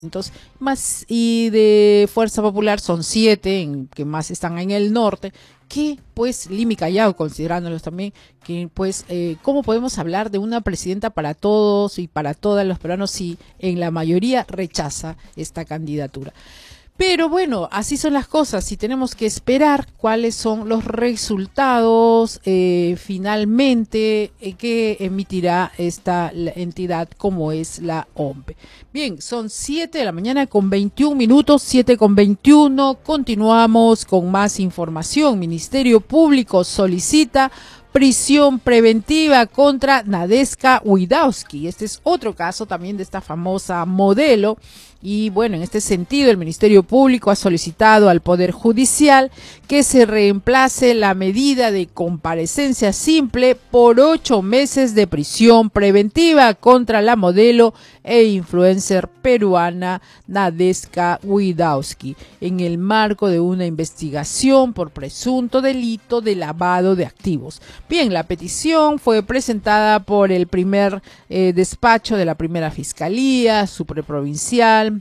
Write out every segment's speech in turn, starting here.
Entonces, más y de Fuerza Popular son 7, que más están en el norte, que pues Limi Callao, considerándolos también, que pues cómo podemos hablar de una presidenta para todos y para todos los peruanos si en la mayoría rechaza esta candidatura. Pero bueno, así son las cosas y tenemos que esperar cuáles son los resultados finalmente que emitirá esta entidad como es la OMPE. Bien, son 7 de la mañana con 21 minutos, 7 con 21. Continuamos con más información. Ministerio Público solicita prisión preventiva contra Nadeska Widawski. Este es otro caso también de esta famosa modelo. Y bueno, en este sentido, el Ministerio Público ha solicitado al Poder Judicial que se reemplace la medida de comparecencia simple por 8 meses de prisión preventiva contra la modelo e influencer peruana Nadeska Widawski en el marco de una investigación por presunto delito de lavado de activos. Bien, la petición fue presentada por el primer despacho de la primera Fiscalía supraprovincial,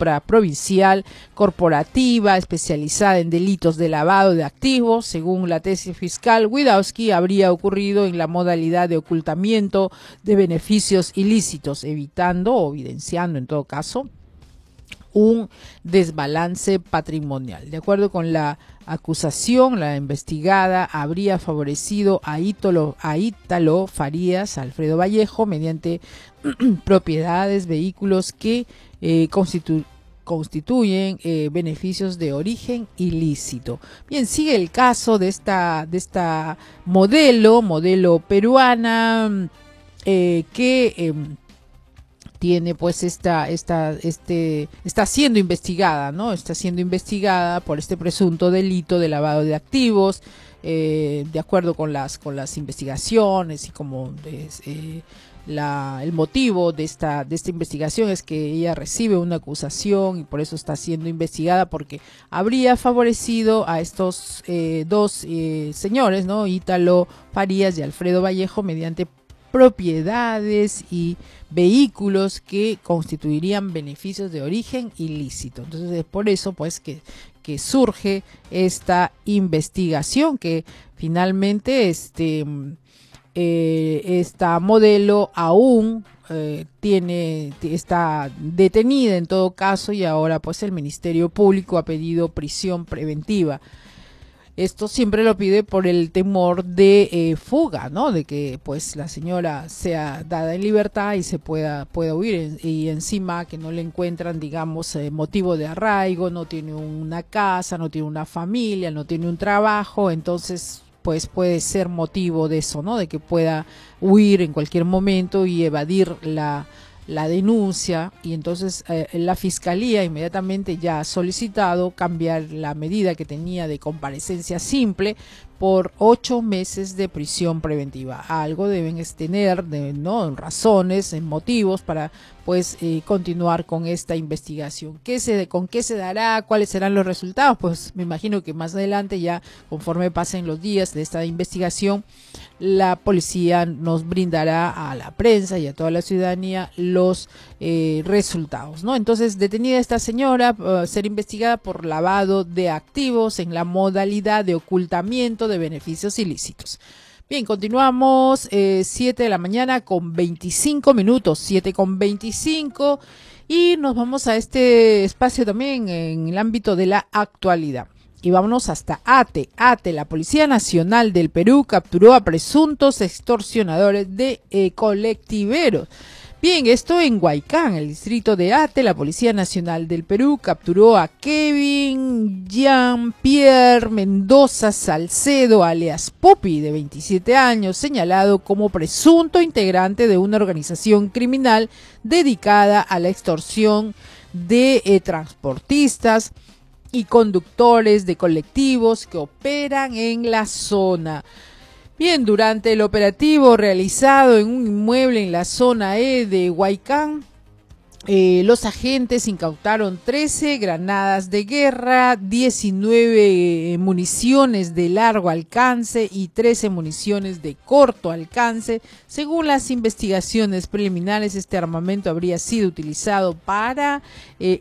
corporativa, especializada en delitos de lavado de activos. Según la tesis fiscal, Widawski habría ocurrido en la modalidad de ocultamiento de beneficios ilícitos, evitando o evidenciando en todo caso un desbalance patrimonial. De acuerdo con la acusación, la investigada habría favorecido a Ítalo Farías, Alfredo Vallejo, mediante propiedades, vehículos que constituyen beneficios de origen ilícito. Bien, sigue el caso de esta modelo peruana que tiene pues está siendo investigada, ¿no? Está siendo investigada por este presunto delito de lavado de activos, de acuerdo con las investigaciones y como el motivo de esta investigación es que ella recibe una acusación y por eso está siendo investigada porque habría favorecido a estos dos señores, ¿no? Ítalo Farías y Alfredo Vallejo mediante propiedades y vehículos que constituirían beneficios de origen ilícito. Entonces es por eso pues que surge esta investigación que finalmente esta modelo aún está detenida en todo caso y ahora pues el Ministerio Público ha pedido prisión preventiva. Esto siempre lo pide por el temor de fuga, ¿no? De que pues la señora sea dada en libertad y se pueda huir y encima que no le encuentran, digamos, motivo de arraigo, no tiene una casa, no tiene una familia, no tiene un trabajo, entonces pues puede ser motivo de eso, ¿no? De que pueda huir en cualquier momento y evadir la denuncia y entonces la Fiscalía inmediatamente ya ha solicitado cambiar la medida que tenía de comparecencia simple por 8 meses de prisión preventiva. Algo deben tener, ¿no? Razones, motivos para pues continuar con esta investigación. ¿Con qué se dará? ¿Cuáles serán los resultados? Pues me imagino que más adelante ya conforme pasen los días de esta investigación, la policía nos brindará a la prensa y a toda la ciudadanía los resultados, ¿no? Entonces, detenida esta señora, ser investigada por lavado de activos en la modalidad de ocultamiento de beneficios ilícitos. Bien, continuamos, 7 de la mañana con 25 minutos, 7 con 25, y nos vamos a este espacio también en el ámbito de la actualidad. Y vámonos hasta Ate. La Policía Nacional del Perú capturó a presuntos extorsionadores de colectiveros. Bien, esto en Huaycán, el distrito de Ate, la Policía Nacional del Perú capturó a Kevin Jean-Pierre Mendoza Salcedo, alias Pupi, de 27 años, señalado como presunto integrante de una organización criminal dedicada a la extorsión de transportistas y conductores de colectivos que operan en la zona. Bien, durante el operativo realizado en un inmueble en la zona E de Huaycán, Los agentes incautaron 13 granadas de guerra, 19 municiones de largo alcance y 13 municiones de corto alcance. Según las investigaciones preliminares, este armamento habría sido utilizado para